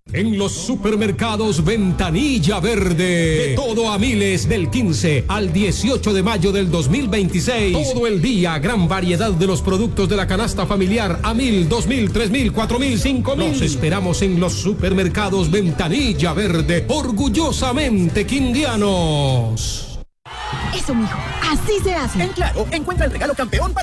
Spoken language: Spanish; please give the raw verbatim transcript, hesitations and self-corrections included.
En los supermercados Ventanilla Verde, de todo a miles del quince al dieciocho de mayo del dos mil veintiséis. Todo el día, gran variedad de los productos de la canasta familiar a mil, dos mil, tres mil, cuatro mil, cinco mil. Nos esperamos en los supermercados Ventanilla Verde, orgullosamente quindianos. Eso, mijo, así se hace. En Claro, encuentra el regalo campeón para